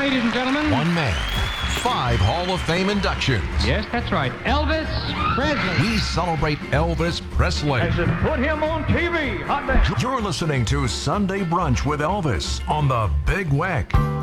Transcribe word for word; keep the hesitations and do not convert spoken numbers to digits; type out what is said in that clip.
ladies and gentlemen. One man, five Hall of Fame inductions. Yes, that's right. Elvis Presley. We celebrate Elvis Presley. I said, put him on T V. Hot damn. You're listening to Sunday Brunch with Elvis on the Big Weck.